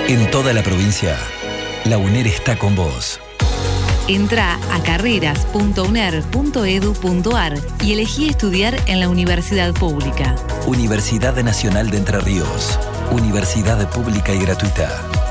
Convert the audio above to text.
En toda la provincia, la UNER está con vos. Entrá a carreras.uner.edu.ar y elegí estudiar en la universidad pública. Universidad Nacional de Entre Ríos. Universidad pública y gratuita.